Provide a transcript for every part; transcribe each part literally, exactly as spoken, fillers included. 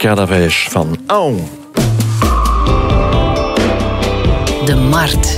Cadaver's van Au. De Markt.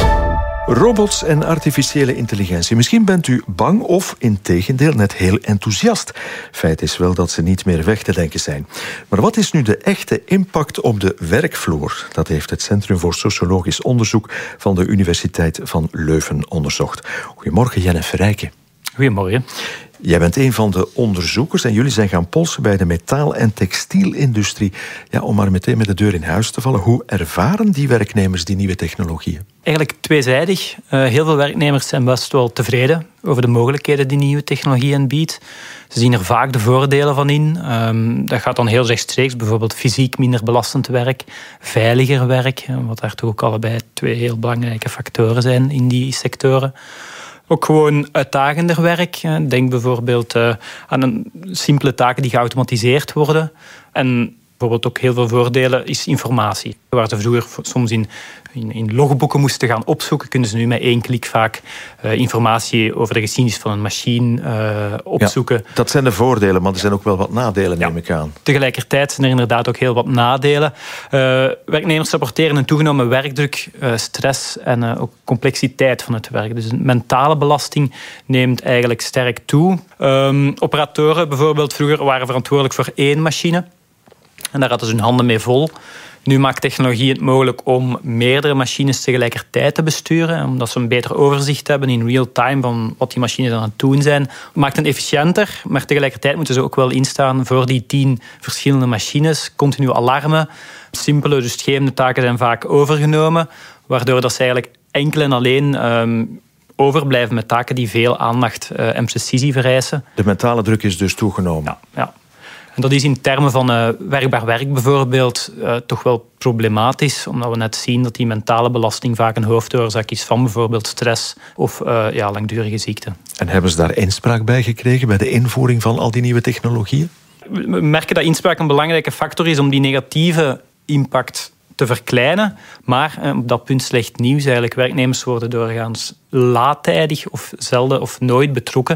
Robots en artificiële intelligentie. Misschien bent u bang of, integendeel, net heel enthousiast. Feit is wel dat ze niet meer weg te denken zijn. Maar wat is nu de echte impact op de werkvloer? Dat heeft het Centrum voor Sociologisch Onderzoek van de Universiteit van Leuven onderzocht. Goedemorgen, Jenne Verrijken. Goedemorgen. Jij bent een van de onderzoekers en jullie zijn gaan polsen bij de metaal- en textielindustrie. Ja, om maar meteen met de deur in huis te vallen. Hoe ervaren die werknemers die nieuwe technologieën? Eigenlijk tweezijdig. Uh, heel veel werknemers zijn best wel tevreden over de mogelijkheden die nieuwe technologie biedt. Ze zien er vaak de voordelen van in. Um, dat gaat dan heel rechtstreeks. Bijvoorbeeld fysiek minder belastend werk, veiliger werk. Wat daar toch ook allebei twee heel belangrijke factoren zijn in die sectoren. Ook gewoon uitdagender werk. Denk bijvoorbeeld uh, aan een simpele taken die geautomatiseerd worden. En bijvoorbeeld ook heel veel voordelen is informatie. Waar ze vroeger soms in, in, in logboeken moesten gaan opzoeken, kunnen ze nu met één klik vaak uh, informatie over de geschiedenis van een machine uh, opzoeken. Ja, dat zijn de voordelen, maar er zijn ook wel wat nadelen, neem ja. ik aan. Tegelijkertijd zijn er inderdaad ook heel wat nadelen. Uh, werknemers rapporteren een toegenomen werkdruk, uh, stress en uh, ook complexiteit van het werk. Dus de mentale belasting neemt eigenlijk sterk toe. Um, operatoren bijvoorbeeld vroeger waren verantwoordelijk voor één machine. En daar hadden ze hun handen mee vol. Nu maakt technologie het mogelijk om meerdere machines tegelijkertijd te besturen. Omdat ze een beter overzicht hebben in real time van wat die machines aan het doen zijn. Maakt het efficiënter, maar tegelijkertijd moeten ze ook wel instaan voor die tien verschillende machines. Continu alarmen. Simpele, rustgevende taken zijn vaak overgenomen. Waardoor dat ze eigenlijk enkel en alleen Um, overblijven met taken die veel aandacht uh, en precisie vereisen. De mentale druk is dus toegenomen. Ja, ja. En dat is in termen van uh, werkbaar werk bijvoorbeeld uh, toch wel problematisch, omdat we net zien dat die mentale belasting vaak een hoofdoorzaak is van bijvoorbeeld stress of uh, ja, langdurige ziekte. En hebben ze daar inspraak bij gekregen bij de invoering van al die nieuwe technologieën? We merken dat inspraak een belangrijke factor is om die negatieve impact te verkleinen. Maar uh, op dat punt slecht nieuws eigenlijk. Werknemers worden doorgaans laattijdig of zelden of nooit betrokken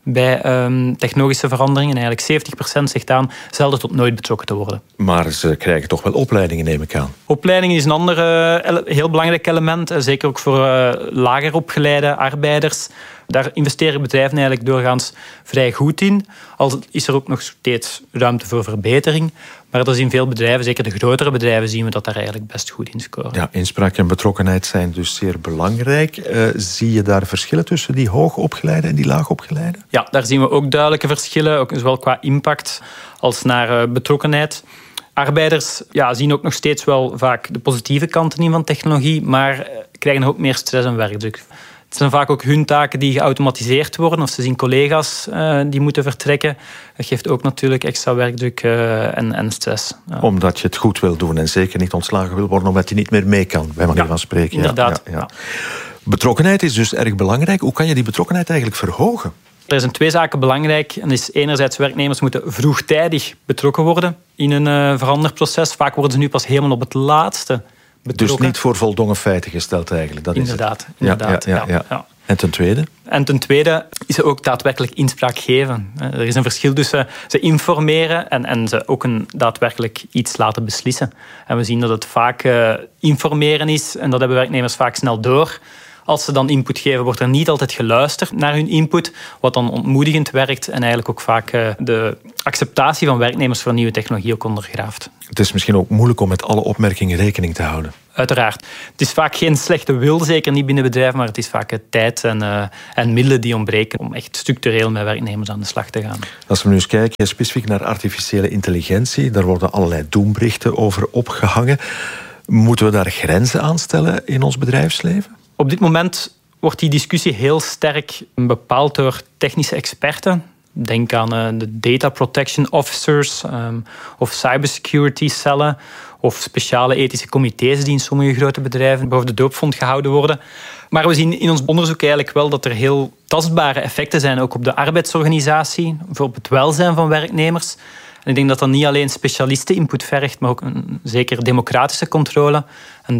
bij um, technologische veranderingen. Eigenlijk zeventig procent zegt aan zelden tot nooit betrokken te worden. Maar ze krijgen toch wel opleidingen, neem ik aan. Opleiding is een ander uh, heel belangrijk element. Zeker ook voor uh, lager opgeleide arbeiders. Daar investeren bedrijven eigenlijk doorgaans vrij goed in. Al is er ook nog steeds ruimte voor verbetering. Maar dat is in veel bedrijven, zeker de grotere bedrijven, zien we dat daar eigenlijk best goed in scoren. Ja, inspraak en betrokkenheid zijn dus zeer belangrijk. Uh, zie je daar verschillen tussen die hoogopgeleide en die laagopgeleide? Ja, daar zien we ook duidelijke verschillen, ook zowel qua impact als naar uh, betrokkenheid. Arbeiders ja, zien ook nog steeds wel vaak de positieve kanten in van technologie, maar uh, krijgen ook meer stress en werkdruk. Het zijn vaak ook hun taken die geautomatiseerd worden, of ze zien collega's uh, die moeten vertrekken. Dat geeft ook natuurlijk extra werkdruk uh, en, en stress. Ja. Omdat je het goed wil doen en zeker niet ontslagen wil worden omdat je niet meer mee kan, bij manier ja, van spreken. Inderdaad. Ja, ja, ja. Betrokkenheid is dus erg belangrijk. Hoe kan je die betrokkenheid eigenlijk verhogen? Er zijn twee zaken belangrijk. En dat is enerzijds, werknemers moeten vroegtijdig betrokken worden in een uh, veranderproces. Vaak worden ze nu pas helemaal op het laatste betrokken. Dus niet voor voldongen feiten gesteld eigenlijk. Dat inderdaad. Is het. inderdaad ja, ja, ja, ja. Ja. En ten tweede? En ten tweede is ze ook daadwerkelijk inspraak geven. Er is een verschil tussen ze informeren en, en ze ook een daadwerkelijk iets laten beslissen. En we zien dat het vaak uh, informeren is en dat hebben werknemers vaak snel door. Als ze dan input geven, wordt er niet altijd geluisterd naar hun input, wat dan ontmoedigend werkt en eigenlijk ook vaak uh, de acceptatie van werknemers voor nieuwe technologie ook ondergraaft. Het is misschien ook moeilijk om met alle opmerkingen rekening te houden. Uiteraard. Het is vaak geen slechte wil, zeker niet binnen bedrijven, maar het is vaak tijd en, uh, en middelen die ontbreken om echt structureel met werknemers aan de slag te gaan. Als we nu eens kijken specifiek naar artificiële intelligentie, daar worden allerlei doemberichten over opgehangen. Moeten we daar grenzen aan stellen in ons bedrijfsleven? Op dit moment wordt die discussie heel sterk bepaald door technische experten. Denk aan uh, de data protection officers um, of cybersecurity cellen of speciale ethische comité's die in sommige grote bedrijven boven de doopvont gehouden worden. Maar we zien in ons onderzoek eigenlijk wel dat er heel tastbare effecten zijn, ook op de arbeidsorganisatie, voor op het welzijn van werknemers. En ik denk dat dat niet alleen specialisten input vergt, maar ook een zeker democratische controle. En dat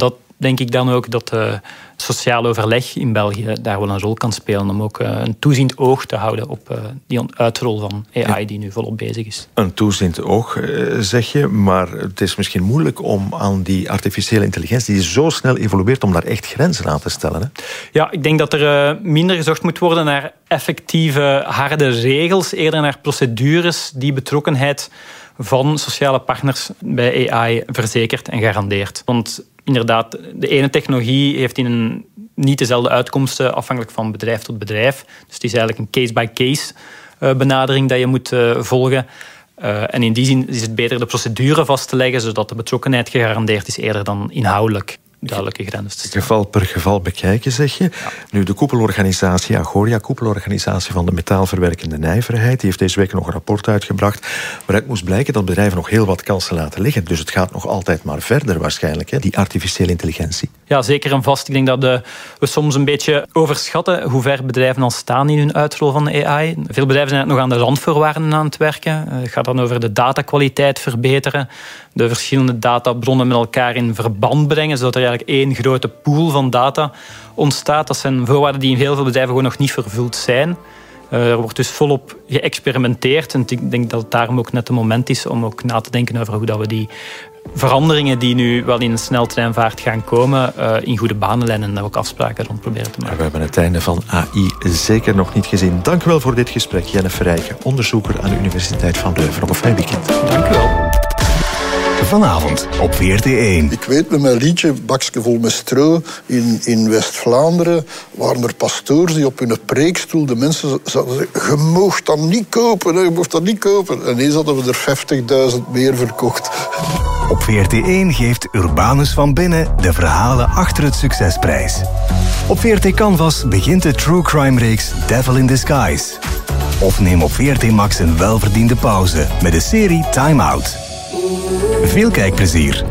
denk ik dan ook dat uh, sociaal overleg in België daar wel een rol kan spelen om ook uh, een toeziend oog te houden op uh, die uitrol van A I die nu volop bezig is. Een toeziend oog, uh, zeg je, maar het is misschien moeilijk om aan die artificiële intelligentie die zo snel evolueert om daar echt grenzen aan te stellen. Hè? Ja, ik denk dat er uh, minder gezocht moet worden naar effectieve harde regels, eerder naar procedures die betrokkenheid van sociale partners bij A I verzekert en garandeert. Want inderdaad, de ene technologie heeft in een niet dezelfde uitkomsten afhankelijk van bedrijf tot bedrijf. Dus het is eigenlijk een case-by-case benadering dat je moet volgen. Uh, en in die zin is het beter de procedure vast te leggen, zodat de betrokkenheid gegarandeerd is eerder dan inhoudelijk duidelijke grenzen te stellen. Geval per geval bekijken, zeg je. Ja. Nu, de koepelorganisatie Agoria, koepelorganisatie van de metaalverwerkende nijverheid, die heeft deze week nog een rapport uitgebracht waaruit moest blijken dat bedrijven nog heel wat kansen laten liggen. Dus het gaat nog altijd maar verder waarschijnlijk, hè, die artificiële intelligentie. Ja, zeker en vast. Ik denk dat de, we soms een beetje overschatten hoe ver bedrijven al staan in hun uitrol van de A I. Veel bedrijven zijn nog aan de randvoorwaarden aan het werken. Het gaat dan over de datakwaliteit verbeteren, de verschillende databronnen met elkaar in verband brengen, zodat er eigenlijk één grote pool van data ontstaat. Dat zijn voorwaarden die in heel veel bedrijven gewoon nog niet vervuld zijn. Er wordt dus volop geëxperimenteerd. En ik denk dat het daarom ook net het moment is om ook na te denken over hoe dat we die veranderingen die nu wel in een sneltreinvaart gaan komen, in goede banen leiden en daar ook afspraken rond proberen te maken. We hebben het einde van A I zeker nog niet gezien. Dank u wel voor dit gesprek, Jennifer Rijken, onderzoeker aan de Universiteit van Leuven. Nog een fijn weekend. Dank u wel. Vanavond op V R T één. Ik weet, met mijn liedje Bakske vol met stro in, in West-Vlaanderen waren er pastoors die op hun preekstoel de mensen zouden zeggen: je moogt dat niet kopen, je moogt dat niet kopen. En eens hadden we er vijftigduizend meer verkocht. Op V R T één geeft Urbanus van Binnen de verhalen achter het succesprijs. Op V R T Canvas begint de true crime reeks Devil in Disguise. Of neem op V R T Max een welverdiende pauze met de serie Time Out. Veel kijkplezier.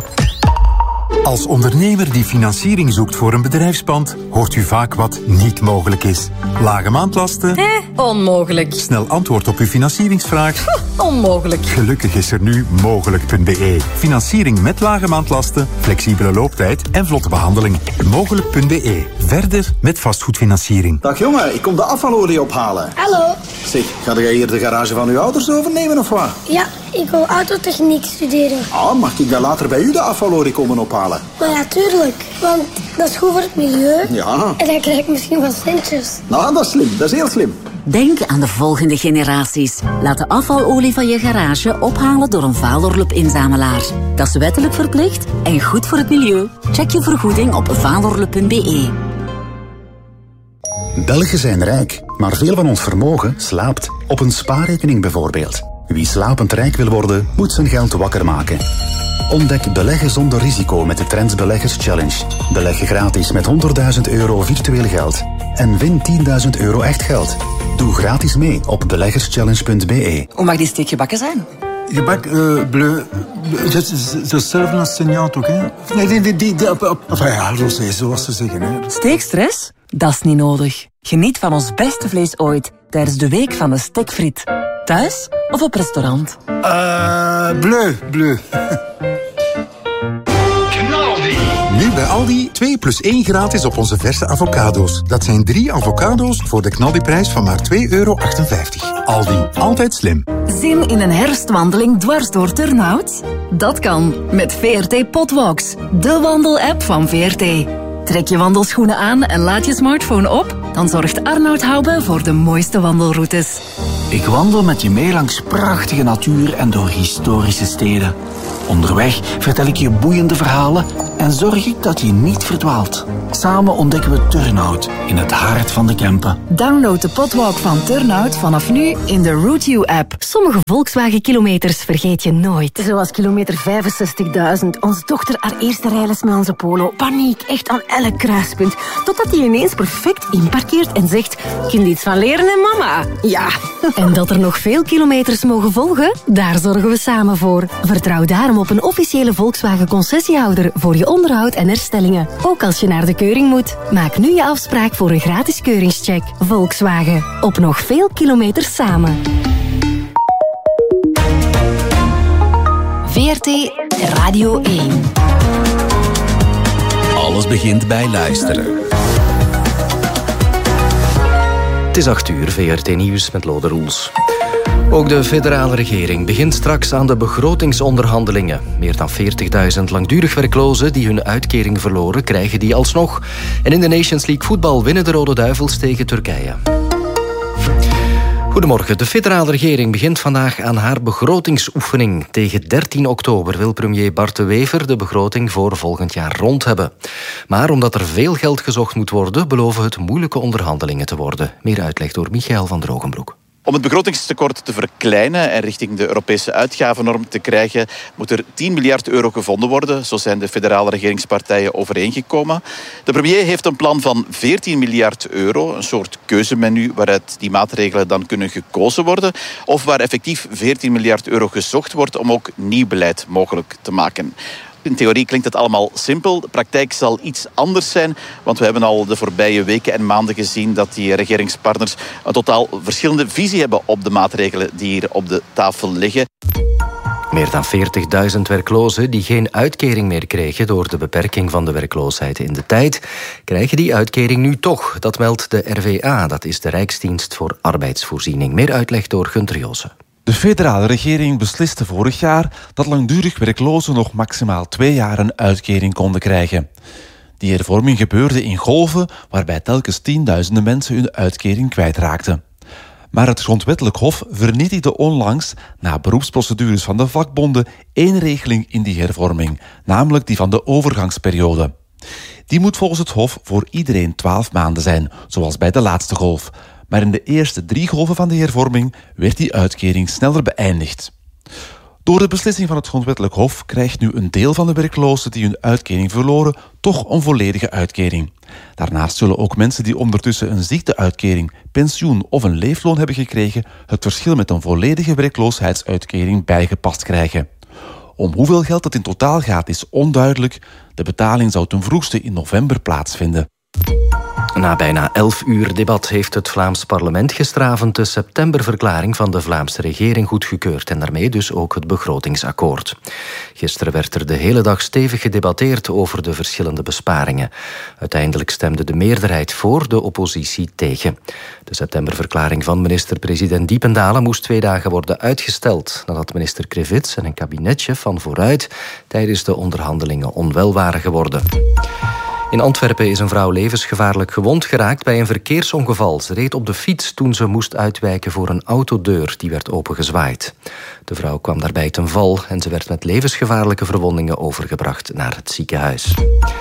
Als ondernemer die financiering zoekt voor een bedrijfspand, hoort u vaak wat niet mogelijk is. Lage maandlasten? Eh, onmogelijk. Snel antwoord op uw financieringsvraag? Onmogelijk. Gelukkig is er nu mogelijk punt b e. Financiering met lage maandlasten, flexibele looptijd en vlotte behandeling. mogelijk punt b e. Verder met vastgoedfinanciering. Dag jongen, ik kom de afvalolie ophalen. Hallo. Zeg, ga jij hier de garage van uw ouders overnemen of wat? Ja, ik wil autotechniek studeren. Ah, mag ik dan later bij u de afvalolie komen ophalen? Maar ja, tuurlijk. Want dat is goed voor het milieu. Ja. En dan krijg ik misschien wat centjes. Nou, dat is slim. Dat is heel slim. Denk aan de volgende generaties. Laat de afvalolie van je garage ophalen door een Valorlup-inzamelaar. Dat is wettelijk verplicht en goed voor het milieu. Check je vergoeding op valorlup punt b e. Belgen zijn rijk, maar veel van ons vermogen slaapt. Op een spaarrekening bijvoorbeeld. Wie slapend rijk wil worden, moet zijn geld wakker maken. Ontdek beleggen zonder risico met de Trends Beleggers Challenge. Beleg gratis met honderdduizend euro virtueel geld. En win tienduizend euro echt geld. Doe gratis mee op beleggerschallenge punt b e. Hoe mag die steek gebakken zijn? Gebak, uh, bleu... Hetzelfde als seignant ook, hè? Nee, die... die, die, die enfin, ja, rosé, zoals ze zeggen, hè. Steekstress? Dat is niet nodig. Geniet van ons beste vlees ooit tijdens de week van de stekfriet. Thuis of op restaurant? Uh, bleu, bleu. Nu bij Aldi twee plus één gratis op onze verse avocado's. Dat zijn drie avocado's voor de knaldiprijs van maar twee euro achtenvijftig. Aldi, altijd slim. Zin in een herfstwandeling dwars door Turnhout? Dat kan met V R T Potwalks, de wandelapp van V R T. Trek je wandelschoenen aan en laat je smartphone op, dan zorgt Arnoud Hoube voor de mooiste wandelroutes. Ik wandel met je mee langs prachtige natuur en door historische steden. Onderweg vertel ik je boeiende verhalen en zorg ik dat je niet verdwaalt. Samen ontdekken we Turnhout in het hart van de Kempen. Download de Potwalk van Turnhout vanaf nu in de Route You app. Sommige Volkswagen-kilometers vergeet je nooit. Zoals kilometer vijfenzestigduizend. Onze dochter haar eerste rijles met onze Polo. Paniek, echt aan elk kruispunt. Totdat hij ineens perfect inparkeert en zegt: kind iets van leren en mama. Ja. En dat er nog veel kilometers mogen volgen? Daar zorgen we samen voor. Vertrouw daarom op een officiële Volkswagen-concessiehouder voor je onderhoud en herstellingen. Ook als je naar de keuring moet. Maak nu je afspraak voor een gratis keuringscheck. Volkswagen. Op nog veel kilometers samen. V R T Radio één. Alles begint bij luisteren. Het is acht uur, V R T Nieuws met Lode Roels. Ook de federale regering begint straks aan de begrotingsonderhandelingen. Meer dan veertigduizend langdurig werklozen die hun uitkering verloren, krijgen die alsnog. En in de Nations League voetbal winnen de Rode Duivels tegen Turkije. Goedemorgen. De federale regering begint vandaag aan haar begrotingsoefening. Tegen dertien oktober wil premier Bart de Wever de begroting voor volgend jaar rond hebben. Maar omdat er veel geld gezocht moet worden, beloven het moeilijke onderhandelingen te worden. Meer uitleg door Michael van Drogenbroek. Om het begrotingstekort te verkleinen en richting de Europese uitgavennorm te krijgen, moet er tien miljard euro gevonden worden. Zo zijn de federale regeringspartijen overeengekomen. De premier heeft een plan van veertien miljard euro, een soort keuzemenu waaruit die maatregelen dan kunnen gekozen worden, of waar effectief veertien miljard euro gezocht wordt om ook nieuw beleid mogelijk te maken. In theorie klinkt het allemaal simpel. De praktijk zal iets anders zijn, want we hebben al de voorbije weken en maanden gezien dat die regeringspartners een totaal verschillende visie hebben op de maatregelen die hier op de tafel liggen. Meer dan veertigduizend werklozen die geen uitkering meer kregen door de beperking van de werkloosheid in de tijd, krijgen die uitkering nu toch. Dat meldt de R V A, dat is de Rijksdienst voor Arbeidsvoorziening. Meer uitleg door Gunther Joosen. De federale regering besliste vorig jaar dat langdurig werklozen nog maximaal twee jaar een uitkering konden krijgen. Die hervorming gebeurde in golven waarbij telkens tienduizenden mensen hun uitkering kwijtraakten. Maar het Grondwettelijk Hof vernietigde onlangs, na beroepsprocedures van de vakbonden, één regeling in die hervorming, namelijk die van de overgangsperiode. Die moet volgens het Hof voor iedereen twaalf maanden zijn, zoals bij de laatste golf. Maar in de eerste drie golven van de hervorming werd die uitkering sneller beëindigd. Door de beslissing van het Grondwettelijk Hof krijgt nu een deel van de werklozen die hun uitkering verloren toch een volledige uitkering. Daarnaast zullen ook mensen die ondertussen een ziekteuitkering, pensioen of een leefloon hebben gekregen het verschil met een volledige werkloosheidsuitkering bijgepast krijgen. Om hoeveel geld het in totaal gaat is onduidelijk. De betaling zou ten vroegste in november plaatsvinden. Na bijna elf uur debat heeft het Vlaams parlement gisteravond de septemberverklaring van de Vlaamse regering goedgekeurd en daarmee dus ook het begrotingsakkoord. Gisteren werd er de hele dag stevig gedebatteerd over de verschillende besparingen. Uiteindelijk stemde de meerderheid voor, de oppositie tegen. De septemberverklaring van minister-president Diependalen moest twee dagen worden uitgesteld, nadat minister Krivits en een kabinetchef van Vooruit tijdens de onderhandelingen onwel waren geworden. In Antwerpen is een vrouw levensgevaarlijk gewond geraakt bij een verkeersongeval. Ze reed op de fiets toen ze moest uitwijken voor een autodeur die werd opengezwaaid. De vrouw kwam daarbij ten val en ze werd met levensgevaarlijke verwondingen overgebracht naar het ziekenhuis.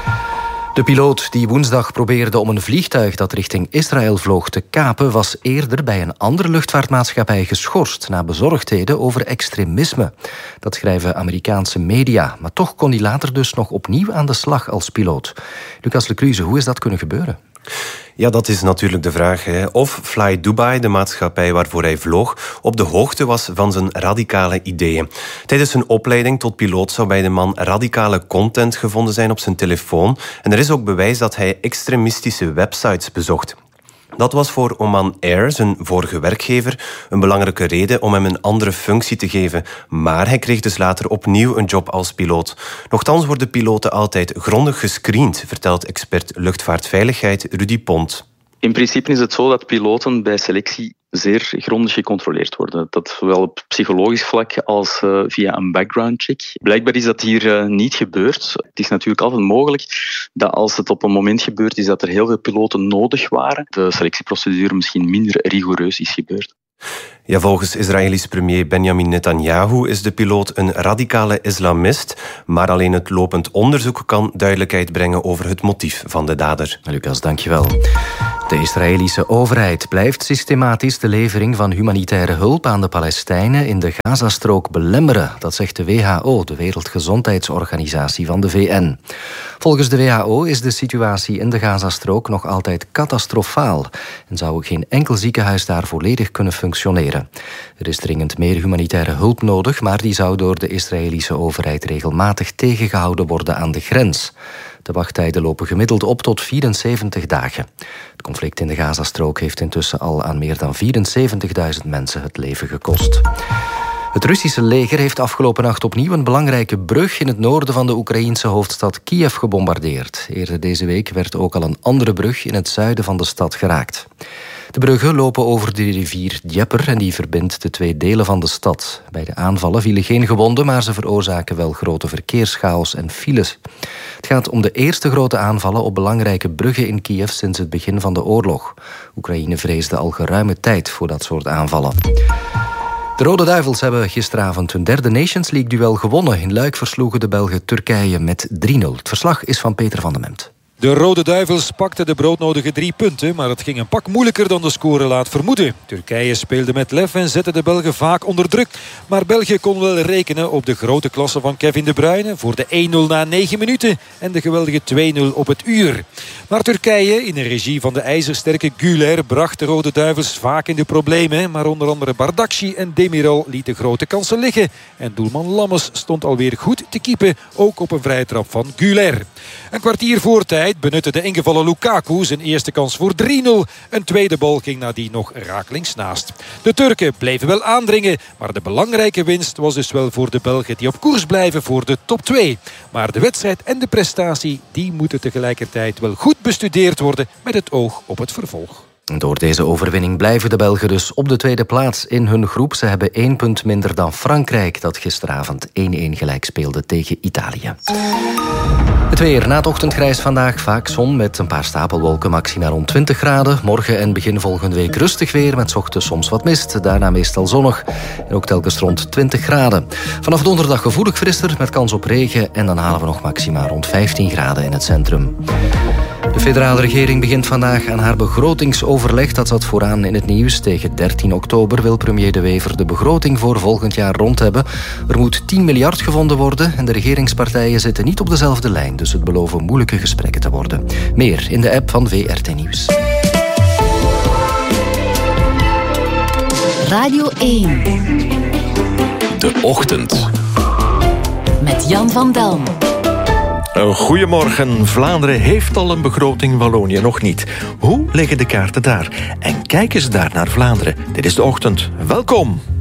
De piloot die woensdag probeerde om een vliegtuig dat richting Israël vloog te kapen, was eerder bij een andere luchtvaartmaatschappij geschorst na bezorgdheden over extremisme. Dat schrijven Amerikaanse media, maar toch kon hij later dus nog opnieuw aan de slag als piloot. Lucas Lecluze, hoe is dat kunnen gebeuren? Ja, dat is natuurlijk de vraag. Hè. Of Fly Dubai, de maatschappij waarvoor hij vloog, op de hoogte was van zijn radicale ideeën. Tijdens zijn opleiding tot piloot zou bij de man radicale content gevonden zijn op zijn telefoon. En er is ook bewijs dat hij extremistische websites bezocht. Dat was voor Oman Air, zijn vorige werkgever, een belangrijke reden om hem een andere functie te geven. Maar hij kreeg dus later opnieuw een job als piloot. Nochtans worden piloten altijd grondig gescreend, vertelt expert luchtvaartveiligheid Rudy Pont. In principe is het zo dat piloten bij selectie zeer grondig gecontroleerd worden. Dat zowel op psychologisch vlak als uh, via een background check. Blijkbaar is dat hier uh, niet gebeurd. Het is natuurlijk altijd mogelijk dat als het op een moment gebeurd is dat er heel veel piloten nodig waren, de selectieprocedure misschien minder rigoureus is gebeurd. Ja, volgens Israëlisch premier Benjamin Netanyahu is de piloot een radicale islamist, maar alleen het lopend onderzoek kan duidelijkheid brengen over het motief van de dader. Lucas, dankjewel. De Israëlische overheid blijft systematisch de levering van humanitaire hulp aan de Palestijnen in de Gazastrook belemmeren. Dat zegt de W H O, de Wereldgezondheidsorganisatie van de V N. Volgens de W H O is de situatie in de Gazastrook nog altijd catastrofaal en zou ook geen enkel ziekenhuis daar volledig kunnen functioneren. Er is dringend meer humanitaire hulp nodig, maar die zou door de Israëlische overheid regelmatig tegengehouden worden aan de grens. De wachttijden lopen gemiddeld op tot vierenzeventig dagen. Het conflict in de Gazastrook heeft intussen al aan meer dan vierenzeventigduizend mensen het leven gekost. Het Russische leger heeft afgelopen nacht opnieuw een belangrijke brug in het noorden van de Oekraïense hoofdstad Kiev gebombardeerd. Eerder deze week werd ook al een andere brug in het zuiden van de stad geraakt. De bruggen lopen over de rivier Dnieper en die verbindt de twee delen van de stad. Bij de aanvallen vielen geen gewonden, maar ze veroorzaken wel grote verkeerschaos en files. Het gaat om de eerste grote aanvallen op belangrijke bruggen in Kiev sinds het begin van de oorlog. Oekraïne vreesde al geruime tijd voor dat soort aanvallen. De Rode Duivels hebben gisteravond hun derde Nations League-duel gewonnen. In Luik versloegen de Belgen Turkije met drie nul. Het verslag is van Peter van den Memt. De Rode Duivels pakten de broodnodige drie punten, maar het ging een pak moeilijker dan de score laat vermoeden. Turkije speelde met lef en zette de Belgen vaak onder druk. Maar België kon wel rekenen op de grote klasse van Kevin De Bruyne voor de één nul na negen minuten en de geweldige twee nul op het uur. Maar Turkije, in de regie van de ijzersterke Güler, bracht de Rode Duivels vaak in de problemen. Maar onder andere Bardakci en Demiral lieten grote kansen liggen. En doelman Lammes stond alweer goed te keepen, ook op een vrije trap van Güler. Een kwartier voor tijd benutte de ingevallen Lukaku zijn eerste kans voor drie nul. Een tweede bal ging nadien nog rakelings naast. De Turken bleven wel aandringen, maar de belangrijke winst was dus wel voor de Belgen die op koers blijven voor de top twee. Maar de wedstrijd en de prestatie die moeten tegelijkertijd wel goed bestudeerd worden met het oog op het vervolg. Door deze overwinning blijven de Belgen dus op de tweede plaats in hun groep. Ze hebben één punt minder dan Frankrijk, dat gisteravond één één gelijk speelde tegen Italië. Het weer. Na het ochtendgrijs vandaag vaak zon met een paar stapelwolken, maxima rond twintig graden. Morgen en begin volgende week rustig weer met 's ochtends soms wat mist. Daarna meestal zonnig en ook telkens rond twintig graden. Vanaf donderdag gevoelig frisser met kans op regen en dan halen we nog maxima rond vijftien graden in het centrum. De federale regering begint vandaag aan haar begrotingsoverleg. Dat zat vooraan in het nieuws. Tegen dertien oktober wil premier De Wever de begroting voor volgend jaar rond hebben. Er moet tien miljard gevonden worden en de regeringspartijen zitten niet op dezelfde lijn. Dus het beloven moeilijke gesprekken te worden. Meer in de app van V R T Nieuws. Radio één. De Ochtend. Met Jan van Delm. Goedemorgen. Vlaanderen heeft al een begroting, Wallonië nog niet. Hoe liggen de kaarten daar? En kijken ze daar naar Vlaanderen? Dit is De Ochtend. Welkom.